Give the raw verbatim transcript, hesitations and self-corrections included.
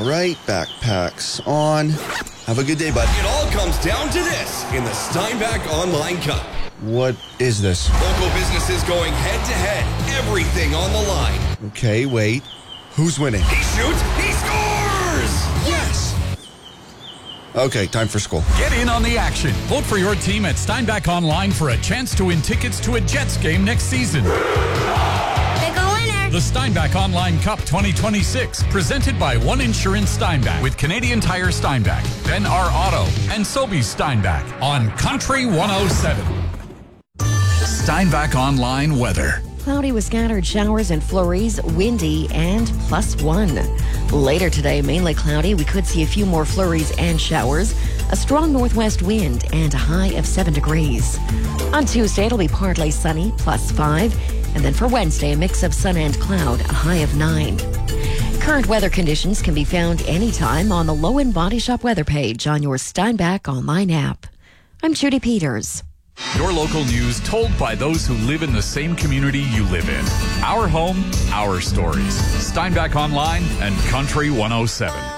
right, backpacks on. Have a good day, bud. It all comes down to this in the Steinbach Online Cup. What is this? Local businesses going head-to-head. Everything on the line. Okay, wait. Who's winning? He shoots. He scores! Yes! Okay, time for school. Get in on the action. Vote for your team at Steinbach Online for a chance to win tickets to a Jets game next season. Pick a winner. The Steinbach Online Cup twenty twenty-six, presented by One Insurance Steinbach with Canadian Tire Steinbach, Ben R. Auto, and Sobeys Steinbach on Country one oh seven. Steinbach Online weather. Cloudy with scattered showers and flurries, windy, and plus one. Later today, mainly cloudy. We could see a few more flurries and showers. A strong northwest wind and a high of seven degrees. On Tuesday, it'll be partly sunny, plus five. And then for Wednesday, a mix of sun and cloud, a high of nine. Current weather conditions can be found anytime on the Low End Body Shop weather page on your Steinbach Online app. I'm Judy Peters. Your local news told by those who live in the same community you live in. Our home, our stories. Steinbach Online and Country one oh seven.